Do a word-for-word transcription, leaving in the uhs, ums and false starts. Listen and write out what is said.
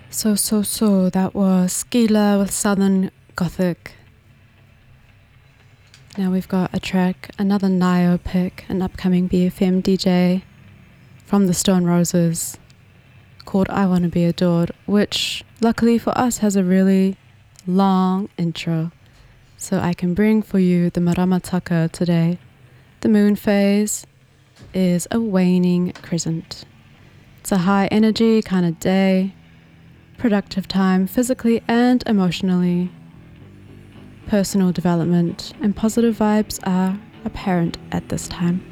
So, so, so, that was Skila with Southern Gothic. Now we've got a track, another Nio pick, an upcoming B F M D J from the Stone Roses called I Wanna Be Adored, which luckily for us has a really long intro. So I can bring for you the Maramataka today. The moon phase is a waning crescent. It's a high energy kind of day, productive time physically and emotionally. Personal development and positive vibes are apparent at this time.